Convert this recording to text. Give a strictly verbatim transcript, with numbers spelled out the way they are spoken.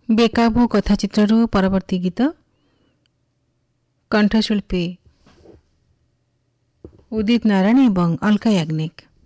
ବେକାବୁ କଥାଚିତ୍ରରୁ ପରବର୍ତ୍ତୀ ଗୀତ କଣ୍ଠଶିଳ୍ପୀ ଉଦିତ ନାରାୟଣ ଏବଂ ଅଲକା ୟାଗ୍ନିକ।